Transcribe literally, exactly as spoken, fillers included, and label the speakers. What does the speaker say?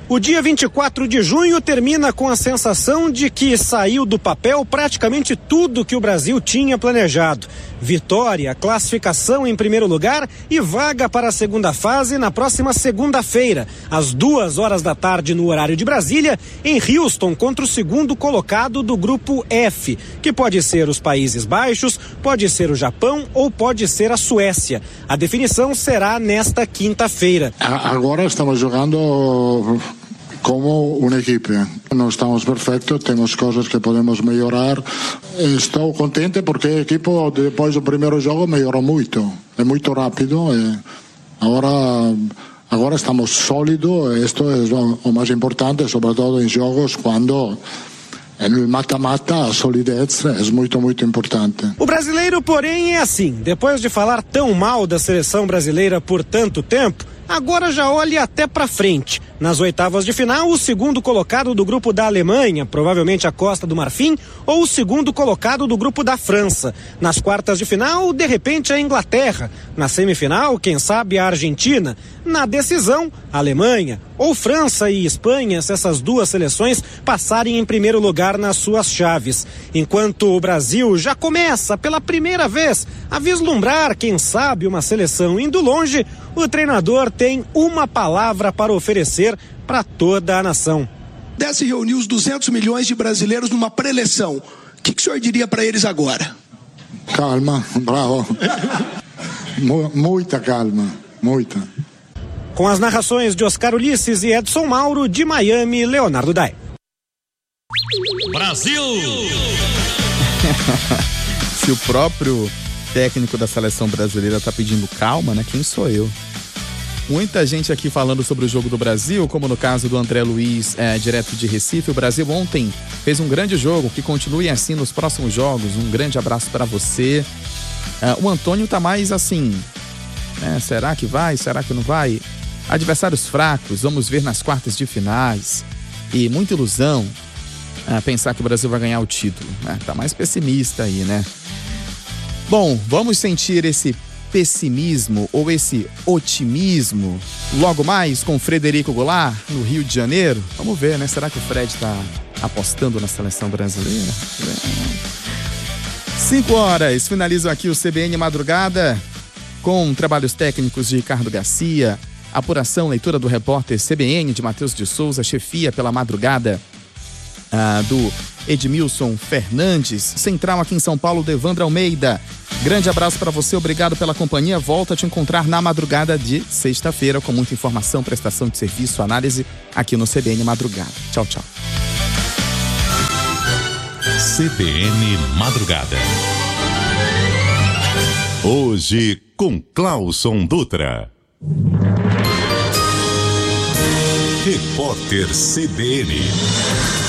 Speaker 1: O dia vinte e quatro de junho termina com a sensação de que saiu do papel praticamente tudo que o Brasil tinha planejado. Vitória, classificação em primeiro lugar e vaga para a segunda fase na próxima segunda-feira, às duas horas da tarde no horário de Brasília, em Houston, contra o segundo colocado do grupo F, que pode ser os Países Baixos, pode ser o Japão ou pode ser a Suécia. A definição será nesta quinta-feira.
Speaker 2: Agora estamos jogando como uma equipe. Não estamos perfeitos, temos coisas que podemos melhorar. Estou contente porque a equipe, depois do primeiro jogo, melhorou muito. É muito rápido. E agora, agora estamos sólidos. Isto é o mais importante, sobretudo em jogos quando no mata-mata a solidez é muito, muito importante.
Speaker 1: O brasileiro, porém, é assim. Depois de falar tão mal da seleção brasileira por tanto tempo, agora já olha até pra frente. Nas oitavas de final, o segundo colocado do grupo da Alemanha, provavelmente a Costa do Marfim, ou o segundo colocado do grupo da França. Nas quartas de final, de repente, a Inglaterra. Na semifinal, quem sabe a Argentina. Na decisão, a Alemanha ou França e Espanha, se essas duas seleções passarem em primeiro lugar nas suas chaves. Enquanto o Brasil já começa pela primeira vez a vislumbrar, quem sabe, uma seleção indo longe, o treinador tem uma palavra para oferecer para toda a nação.
Speaker 3: Desse reuniu os duzentos milhões de brasileiros numa pré-eleição. O que, que o senhor diria para eles agora?
Speaker 2: Calma, bravo. Muita calma, muita.
Speaker 1: Com as narrações de Oscar Ulisses e Edson Mauro, de Miami, Leonardo Dai.
Speaker 4: Brasil!
Speaker 5: Se o próprio técnico da seleção brasileira está pedindo calma, né? Quem sou eu? Muita gente aqui falando sobre o jogo do Brasil, como no caso do André Luiz, é, direto de Recife. O Brasil ontem fez um grande jogo, que continue assim nos próximos jogos. Um grande abraço para você. É, o Antônio tá mais assim, né? Será que vai? Será que não vai? Adversários fracos, vamos ver nas quartas de finais. E muita ilusão é, pensar que o Brasil vai ganhar o título. É, tá mais pessimista aí, né? Bom, vamos sentir esse pessimismo ou esse otimismo logo mais com Frederico Goulart no Rio de Janeiro. Vamos ver, né? Será que o Fred tá apostando na seleção brasileira? Cinco horas, finalizo aqui o C B N Madrugada com trabalhos técnicos de Ricardo Garcia, apuração, leitura do repórter C B N de Matheus de Souza, chefia pela madrugada ah, do Edmilson Fernandes, central aqui em São Paulo, do Evandro Almeida. Grande abraço para você, obrigado pela companhia. Volto a te encontrar na madrugada de sexta-feira com muita informação, prestação de serviço, análise aqui no C B N Madrugada. Tchau, tchau.
Speaker 4: C B N Madrugada. Hoje com Clauson Dutra. Repórter C B N.